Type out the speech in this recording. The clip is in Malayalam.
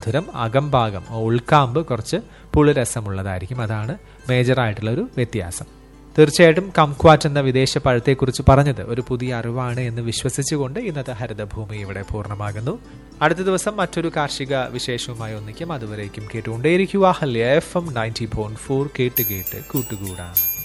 മധുരം, അകംഭാഗം ഉൾക്കാമ്പ് കുറച്ച് പുളിരസമുള്ളതായിരിക്കും. അതാണ് മേജറായിട്ടുള്ള ഒരു വ്യത്യാസം. തീർച്ചയായിട്ടും കംക്വാറ്റ് എന്ന വിദേശ പഴത്തെക്കുറിച്ച് പറഞ്ഞത് ഒരു പുതിയ അറിവാണ് എന്ന് വിശ്വസിച്ചുകൊണ്ട് ഇന്നത്തെ ഹരിതഭൂമി ഇവിടെ പൂർണ്ണമാകുന്നു. അടുത്ത ദിവസം മറ്റൊരു കാർഷിക വിശേഷവുമായി ഒന്നിക്കും. അതുവരേക്കും കേട്ടുകൊണ്ടേയിരിക്കുക. ഹല്യ FM 90.4 കേട്ട് കേട്ട് കൂട്ടുകൂടാണ്.